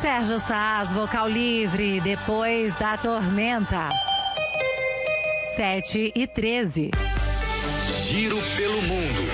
Sérgio Saz, vocal livre, depois da tormenta. 7h13. Giro pelo mundo.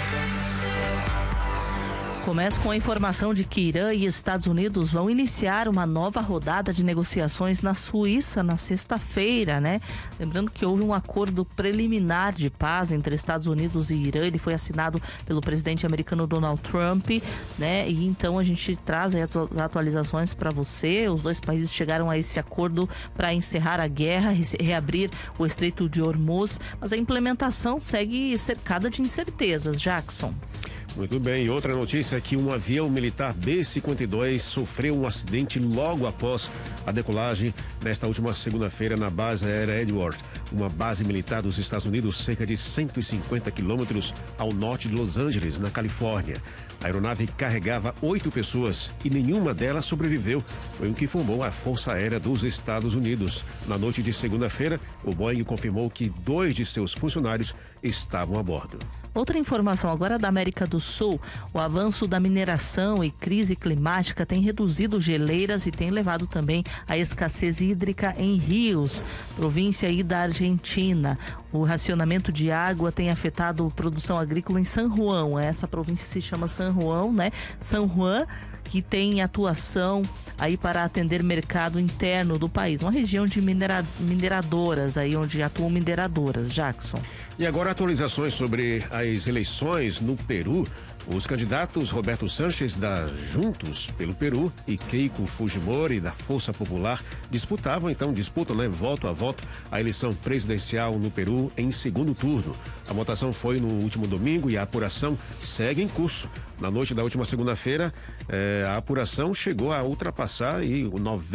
Começa com a informação de que Irã e Estados Unidos vão iniciar uma nova rodada de negociações na Suíça na sexta-feira, né? Lembrando que houve um acordo preliminar de paz entre Estados Unidos e Irã. Ele foi assinado pelo presidente americano Donald Trump, né? E então a gente traz aí as atualizações para você. Os dois países chegaram a esse acordo para encerrar a guerra, reabrir o Estreito de Hormuz, mas a implementação segue cercada de incertezas. Jackson. Muito bem, e outra notícia é que um avião militar B-52 sofreu um acidente logo após a decolagem nesta última segunda-feira na base aérea Edward, uma base militar dos Estados Unidos, cerca de 150 quilômetros ao norte de Los Angeles, na Califórnia. A aeronave carregava 8 pessoas e nenhuma delas sobreviveu, foi o que informou a Força Aérea dos Estados Unidos. Na noite de segunda-feira, o Boeing confirmou que 2 de seus funcionários estavam a bordo. Outra informação agora da América do Sul, o avanço da mineração e crise climática tem reduzido geleiras e tem levado também à escassez hídrica em rios, província aí da Argentina. O racionamento de água tem afetado a produção agrícola em San Juan. Essa província se chama San Juan, né? San Juan, que tem atuação aí para atender mercado interno do país, uma região de mineradoras, aí onde atuam mineradoras. Jackson. E agora atualizações sobre as eleições no Peru. Os candidatos Roberto Sanches, da Juntos pelo Peru, e Keiko Fujimori, da Força Popular, disputam, voto a voto, a eleição presidencial no Peru em segundo turno. A votação foi no último domingo e a apuração segue em curso. Na noite da última segunda-feira, a apuração chegou a ultrapassar o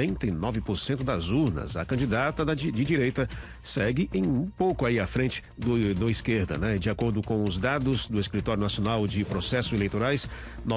99% das urnas. A candidata de direita segue em um pouco aí à frente do esquerda, né? De acordo com os dados do Escritório Nacional de Processos Eleitorais,